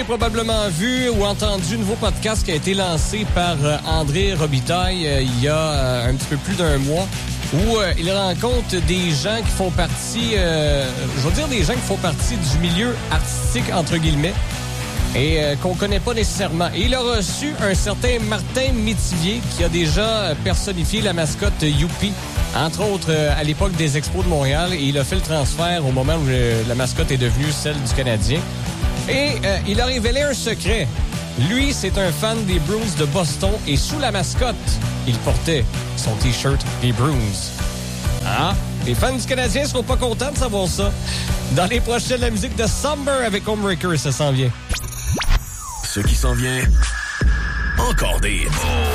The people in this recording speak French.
probablement vu ou entendu un nouveau podcast qui a été lancé par André Robitaille il y a un petit peu plus d'un mois, où il rencontre des gens qui font partie, je veux dire des gens qui font partie du milieu artistique, entre guillemets, et qu'on connaît pas nécessairement. Et il a reçu un certain Martin Métivier qui a déjà personnifié la mascotte Youpi, entre autres à l'époque des Expos de Montréal, et il a fait le transfert au moment où la mascotte est devenue celle du Canadien. Et il a révélé un secret. Lui, c'est un fan des Bruins de Boston, et sous la mascotte, il portait son T-shirt des Bruins. Ah, les fans du Canadien seront pas contents de savoir ça. Dans les prochaines, la musique de Summer avec Homebreaker, ça s'en vient. Ce qui s'en vient, encore des hits.